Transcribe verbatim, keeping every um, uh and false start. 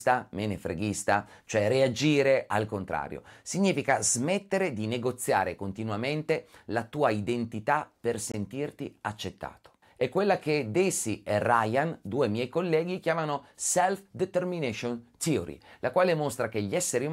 menefreghista, cioè reagire al contrario. Significa smettere di negoziare continuamente la tua identità per sentirti accettato. È quella che Daisy e Ryan, due miei colleghi, chiamano Self-Determination Theory, la quale mostra che gli esseri umani